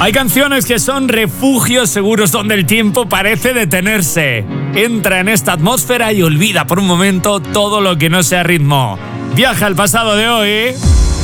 Hay canciones que son refugios seguros donde el tiempo parece detenerse. Entra en esta atmósfera y olvida por un momento todo lo que no sea ritmo. Viaja al pasado de hoy